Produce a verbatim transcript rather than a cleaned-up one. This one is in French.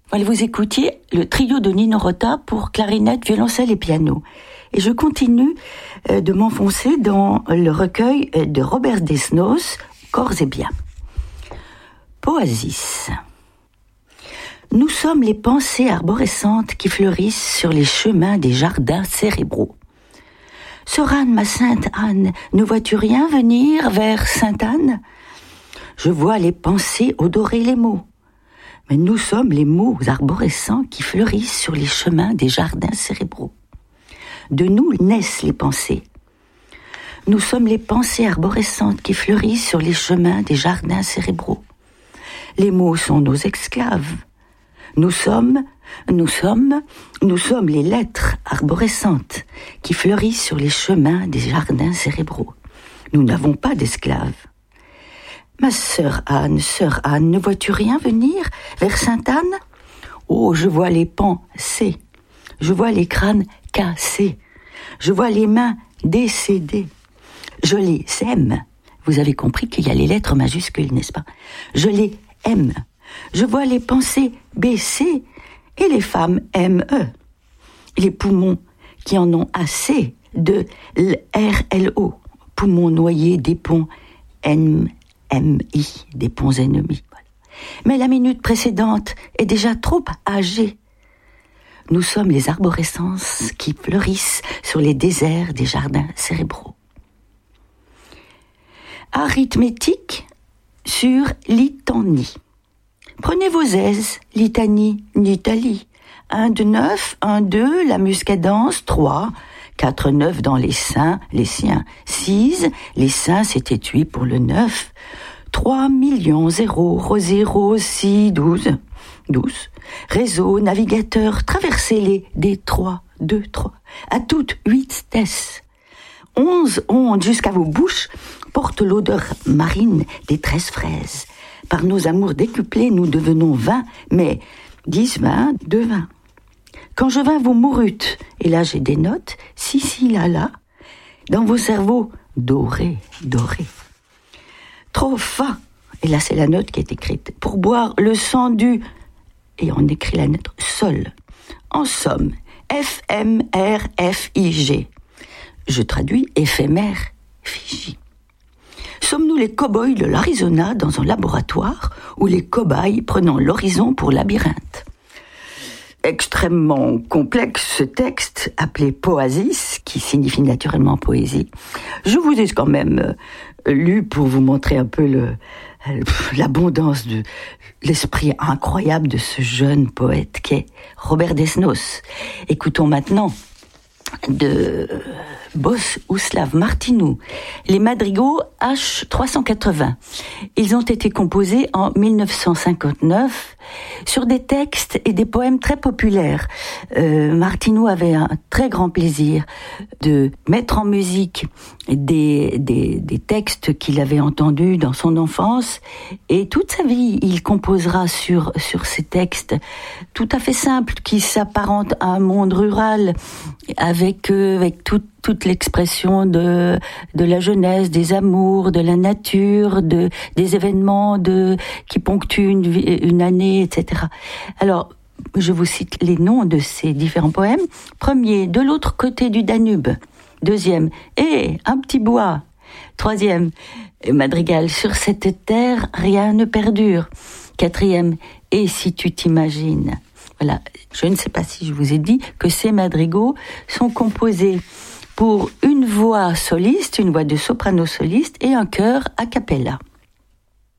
Voilà, vous écoutiez le trio de Nino Rota pour clarinette, violoncelle et piano. Et je continue euh, de m'enfoncer dans le recueil de Robert Desnos, Corps et biens. Poasis. Nous sommes les pensées arborescentes qui fleurissent sur les chemins des jardins cérébraux. Sœur Anne, ma sainte Anne, ne vois-tu rien venir vers Sainte-Anne ? Je vois les pensées odorer les mots. Mais nous sommes les mots arborescents qui fleurissent sur les chemins des jardins cérébraux. De nous naissent les pensées. Nous sommes les pensées arborescentes qui fleurissent sur les chemins des jardins cérébraux. Les mots sont nos esclaves. Nous sommes, nous sommes, nous sommes les lettres arborescentes qui fleurissent sur les chemins des jardins cérébraux. Nous n'avons pas d'esclaves. Ma sœur Anne, sœur Anne, ne vois-tu rien venir vers Sainte-Anne ? Oh, je vois les pensées, je vois les crânes cassés, je vois les mains décédées. Je les aime. Vous avez compris qu'il y a les lettres majuscules, n'est-ce pas ? Je les aime. Je vois les pensées baisser et les femmes aiment eux. Les poumons qui en ont assez de l'R L O, poumons noyés des ponts N M I, des ponts ennemis. Voilà. Mais la minute précédente est déjà trop âgée. Nous sommes les arborescences qui fleurissent sur les déserts des jardins cérébraux. Arithmétique sur litanie. Prenez vos aises, litanie, nitali. Un de neuf, un, deux, la muscadence, trois, quatre, neuf dans les seins, les siens. Six, les seins, c'était huit pour le neuf. Trois millions, zéro, rosé, rose, six, douze. Douze. Réseau, navigateur, traversez-les, des trois, deux, trois. À toutes huit vitesses. Onze ondes jusqu'à vos bouches portent l'odeur marine des treize fraises. Par nos amours décuplés, nous devenons vingt, mais dix, vingt, deux, vingt. Quand je vins, vous mourûtes, et là j'ai des notes, si, si, là, là, dans vos cerveaux, dorés, dorés. Trop fin, et là c'est la note qui est écrite, pour boire le sang du, et on écrit la note, sol. En somme, F M R F I G. Je traduis éphémère, Fiji. Sommes-nous les cow-boys de l'Arizona dans un laboratoire ou les cobayes prenant l'horizon pour labyrinthe ? Extrêmement complexe ce texte, appelé Poasis, qui signifie naturellement poésie. Je vous ai quand même euh, lu pour vous montrer un peu le, l'abondance de l'esprit incroyable de ce jeune poète qu'est Robert Desnos. Écoutons maintenant de Bohuslav Martinů, les madrigaux H trois cent quatre-vingts. Ils ont été composés en dix-neuf cent cinquante-neuf sur des textes et des poèmes très populaires. Euh, Martinů avait un très grand plaisir de mettre en musique des, des, des textes qu'il avait entendus dans son enfance, et toute sa vie, il composera sur, sur ces textes tout à fait simples qui s'apparentent à un monde rural, avec, euh, avec tout, toute l'expression de, de la jeunesse, des amours, de la nature, de, des événements de, qui ponctuent une, une année, et cetera. Alors, je vous cite les noms de ces différents poèmes. Premier, de l'autre côté du Danube. Deuxième, eh, un petit bois. Troisième, madrigal, sur cette terre, rien ne perdure. Quatrième, et si tu t'imagines. Voilà, je ne sais pas si je vous ai dit que ces madrigaux sont composés pour une voix soliste, une voix de soprano soliste et un chœur a cappella.